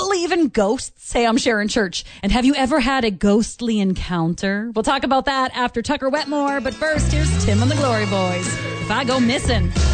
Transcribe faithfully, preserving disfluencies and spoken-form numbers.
believe in ghosts? Hey, I'm Sharon Church. And have you ever had a ghostly encounter? We'll talk about that after Tucker Wetmore. But first, here's Tim and the Glory Boys. If I Go Missing.